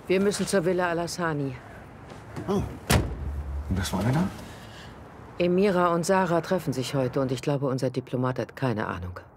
Wir müssen zur Villa Al-Hassani. Oh. Und was wollen wir da? Emira und Sarah treffen sich heute und ich glaube, unser Diplomat hat keine Ahnung.